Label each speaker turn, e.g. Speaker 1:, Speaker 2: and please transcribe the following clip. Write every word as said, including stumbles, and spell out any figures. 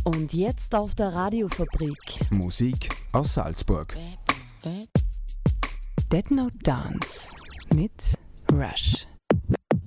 Speaker 1: Und jetzt auf der Radiofabrik.
Speaker 2: Musik aus Salzburg.
Speaker 1: Dead Note Dance mit Rush.